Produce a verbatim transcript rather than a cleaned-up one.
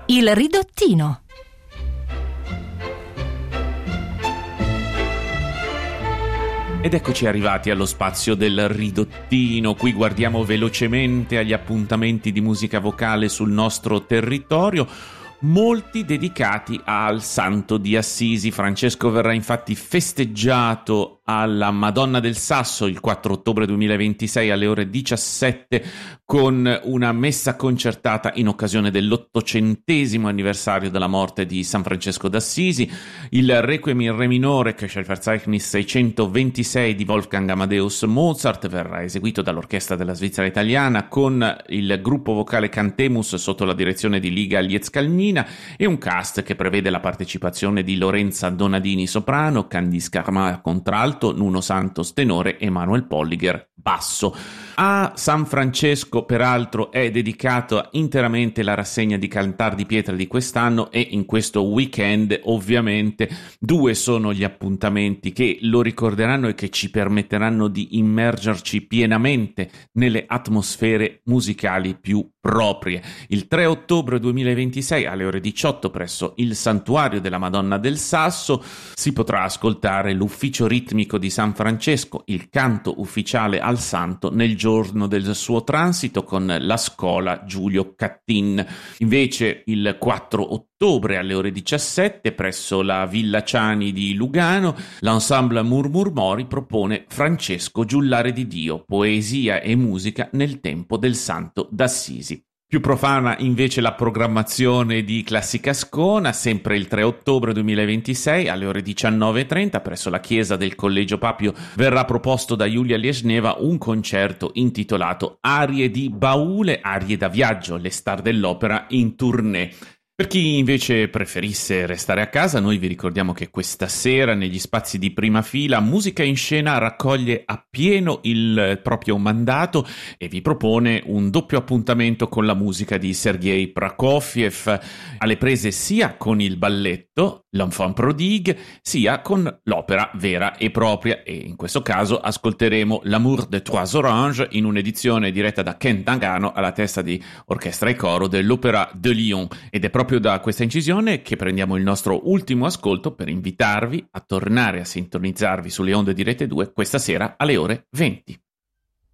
Il ridottino. Ed eccoci arrivati allo spazio del ridottino. Qui guardiamo velocemente agli appuntamenti di musica vocale sul nostro territorio, molti dedicati al Santo di Assisi. Francesco verrà infatti festeggiato alla Madonna del Sasso il quattro ottobre duemilaventisei alle ore diciassette con una messa concertata in occasione dell'ottocentesimo anniversario della morte di San Francesco d'Assisi. Il Requiem in Re minore, Verzeichnis seicentoventisei di Wolfgang Amadeus Mozart, verrà eseguito dall'Orchestra della Svizzera Italiana con il gruppo vocale Cantemus sotto la direzione di Liga Liezcalnina e un cast che prevede la partecipazione di Lorenza Donadini soprano, Candice Carmà contralto, Nuno Santos tenore e Manuel Polliger basso. A San Francesco, peraltro, è dedicata interamente la rassegna di Cantar di Pietra di quest'anno e in questo weekend, ovviamente, due sono gli appuntamenti che lo ricorderanno e che ci permetteranno di immergerci pienamente nelle atmosfere musicali più proprie. Il tre ottobre duemilaventisei alle ore diciotto presso il Santuario della Madonna del Sasso si potrà ascoltare l'ufficio ritmico di San Francesco, il canto ufficiale al santo nel giorno del suo transito con la scola Giulio Cattin. Invece il quattro ottobre alle ore diciassette presso la Villa Ciani di Lugano l'ensemble Murmur Mori propone Francesco Giullare di Dio, poesia e musica nel tempo del Santo d'Assisi. Più profana invece la programmazione di Classica Ascona, sempre il tre ottobre duemilaventisei alle ore diciannove e trenta presso la chiesa del Collegio Papio verrà proposto da Giulia Liesneva un concerto intitolato Arie di Baule, arie da viaggio, le star dell'opera in tournée. Per chi invece preferisse restare a casa, noi vi ricordiamo che questa sera negli spazi di prima fila Musica in Scena raccoglie appieno il proprio mandato e vi propone un doppio appuntamento con la musica di Sergei Prokofiev, alle prese sia con il balletto L'Enfant Prodigue sia con l'opera vera e propria, e in questo caso ascolteremo L'Amour de Trois Oranges in un'edizione diretta da Ken Nagano alla testa di orchestra e coro dell'Opéra de Lyon, ed è proprio da questa incisione che prendiamo il nostro ultimo ascolto per invitarvi a tornare a sintonizzarvi sulle onde di Rete due questa sera alle ore venti.